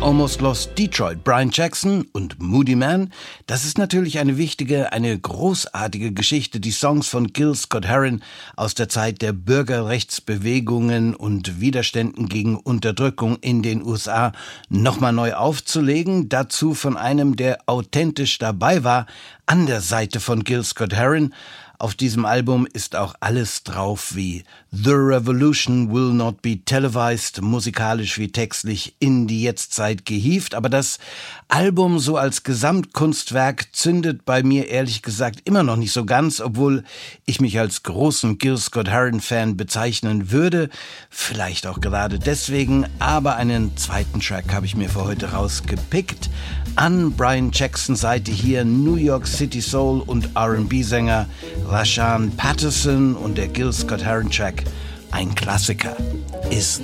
Almost Lost Detroit, Brian Jackson und Moody Man. Das ist natürlich eine wichtige, eine großartige Geschichte, die Songs von Gil Scott-Heron aus der Zeit der Bürgerrechtsbewegungen und Widerständen gegen Unterdrückung in den USA nochmal neu aufzulegen. Dazu von einem, der authentisch dabei war, an der Seite von Gil Scott-Heron. Auf diesem Album ist auch alles drauf wie The Revolution Will Not Be Televised, musikalisch wie textlich in die Jetztzeit gehievt. Aber das Album so als Gesamtkunstwerk zündet bei mir ehrlich gesagt immer noch nicht so ganz, obwohl ich mich als großen Gil Scott-Heron-Fan bezeichnen würde. Vielleicht auch gerade deswegen, aber einen zweiten Track habe ich mir für heute rausgepickt. An Brian Jacksons Seite hier New York City Soul und R&B-Sänger Rashaan Patterson und der Gil Scott-Heron Track, ein Klassiker, ist